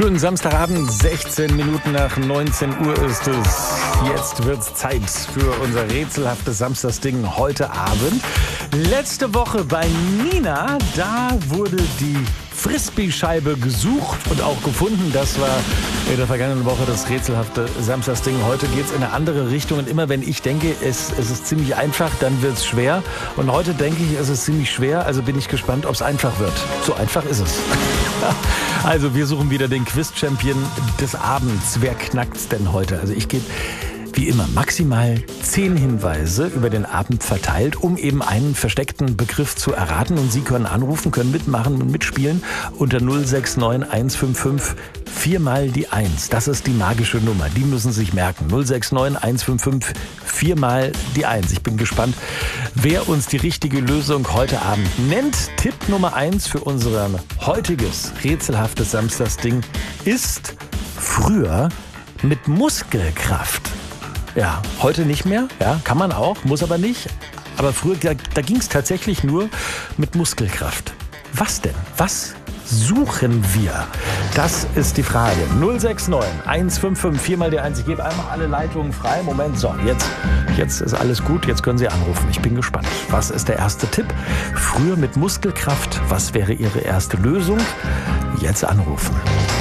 Schönen Samstagabend, 16 Minuten nach 19 Uhr ist es. Jetzt wird's Zeit für unser rätselhaftes Samstagsding heute Abend. Letzte Woche bei Nina, da wurde die Frisbee-Scheibe gesucht und auch gefunden. Das war in der vergangenen Woche das rätselhafte Samstagsding. Heute geht's in eine andere Richtung. Und immer wenn ich denke, es ist ziemlich einfach, dann wird's schwer. Und heute denke ich, es ist ziemlich schwer. Also bin ich gespannt, ob es einfach wird. So einfach ist es. Also wir suchen wieder den Quiz-Champion des Abends. Wer knackt's denn heute? Also ich gebe wie immer maximal 10 Hinweise über den Abend verteilt, um eben einen versteckten Begriff zu erraten. Und Sie können anrufen, können mitmachen und mitspielen unter 069 155 4 mal die 1. Das ist die magische Nummer. Die müssen Sie sich merken. 069 155 4 mal die 1. Ich bin gespannt, wer uns die richtige Lösung heute Abend nennt. Tipp Nummer 1 für unser heutiges rätselhaftes Samstagsding ist früher mit Muskelkraft. Ja, heute nicht mehr. Ja, kann man auch, muss aber nicht. Aber früher, da ging es tatsächlich nur mit Muskelkraft. Was denn? Was suchen wir? Das ist die Frage. 069 155 4 mal die 1. Ich gebe einfach alle Leitungen frei. Moment, so, jetzt ist alles gut. Jetzt können Sie anrufen. Ich bin gespannt. Was ist der erste Tipp? Früher mit Muskelkraft. Was wäre Ihre erste Lösung? Jetzt anrufen.